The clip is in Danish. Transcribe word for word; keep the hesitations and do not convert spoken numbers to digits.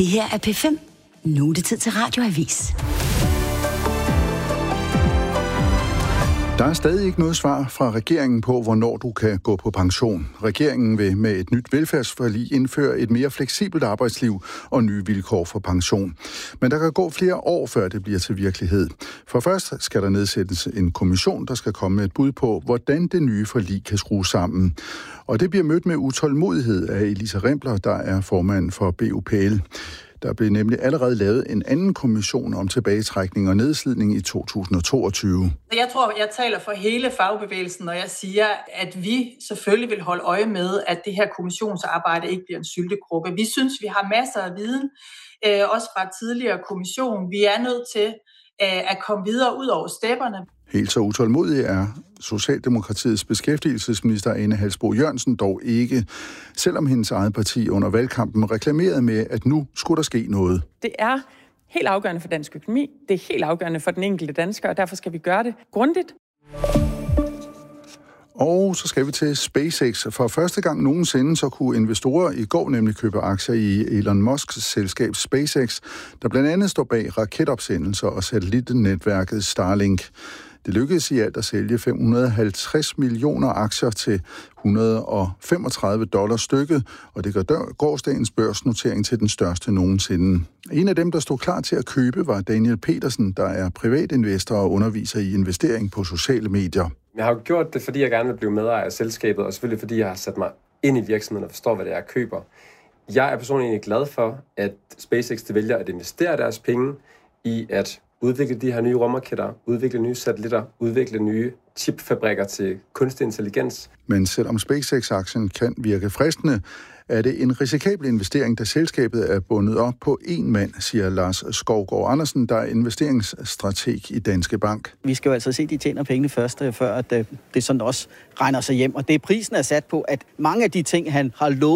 Det her er P fem. Nu er det tid til Radioavis. Der er stadig ikke noget svar fra regeringen på, hvornår du kan gå på pension. Regeringen vil med et nyt velfærdsforlig indføre et mere fleksibelt arbejdsliv og nye vilkår for pension. Men der kan gå flere år, før det bliver til virkelighed. For først skal der nedsættes en kommission, der skal komme med et bud på, hvordan det nye forlig kan skrues sammen. Og det bliver mødt med utålmodighed af Elisa Rimpler, der er formand for B U P L. Der blev nemlig allerede lavet en anden kommission om tilbagetrækning og nedslidning i to tusind og toogtyve. Jeg tror, jeg taler for hele fagbevægelsen, når jeg siger, at vi selvfølgelig vil holde øje med, at det her kommissionsarbejde ikke bliver en syltekrukke. Vi synes, vi har masser af viden, også fra tidligere kommission. Vi er nødt til at komme videre ud over stepperne. Helt så utålmodig er Socialdemokratiets beskæftigelsesminister Ane Halsboe-Jørgensen dog ikke, selvom hendes eget parti under valgkampen reklamerede med, at nu skulle der ske noget. Det er helt afgørende for dansk økonomi, det er helt afgørende for den enkelte dansker, og derfor skal vi gøre det grundigt. Og så skal vi til SpaceX. For første gang nogensinde så kunne investorer i går nemlig købe aktier i Elon Musks selskab SpaceX, der blandt andet står bag raketopsendelser og satellitnetværket Starlink. Det lykkedes i alt at sælge fem hundrede og halvtreds millioner aktier til et hundrede og femogtredive dollar stykket, og det gør gårsdagens børsnotering til den største nogensinde. En af dem, der stod klar til at købe, var Daniel Petersen, der er privatinvestor og underviser i investering på sociale medier. Jeg har gjort det, fordi jeg gerne vil blive medejer af selskabet, og selvfølgelig fordi jeg har sat mig ind i virksomheden og forstår, hvad det er, jeg køber. Jeg er personligt egentlig glad for, at SpaceX de vælger at investere deres penge i at udvikle de her nye rumraketter, udvikle nye satellitter, udvikle nye chipfabrikker til kunstig intelligens. Men selvom SpaceX-aktien kan virke fristende, er det en risikabel investering, da selskabet er bundet op på én mand, siger Lars Skovgaard Andersen, der er investeringsstrateg i Danske Bank. Vi skal jo altså se, at de tjener pengene først, før at det sådan også regner sig hjem. Og det prisen er sat på, at mange af de ting, han har lovet,